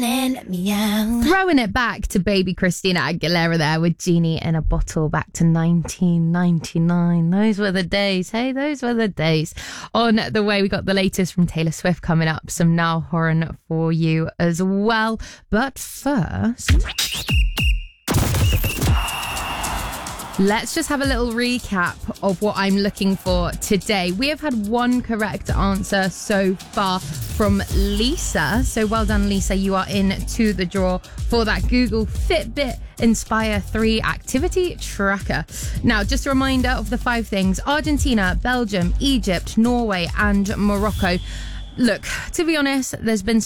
let me out. Throwing it back to baby Christina Aguilera there with Genie in a Bottle back to 1999. Those were the days. Hey, those were the days. On the way, we got the latest from Taylor Swift coming up. Some Niall Horan for you as well. But first, let's just have a little recap of what I'm looking for today. We have had one correct answer so far from Lisa. So well done, Lisa. You are in to the draw for that Google Fitbit Inspire 3 activity tracker. Now, just a reminder of the 5 things: Argentina, Belgium, Egypt, Norway and Morocco. Look, to be honest, there's been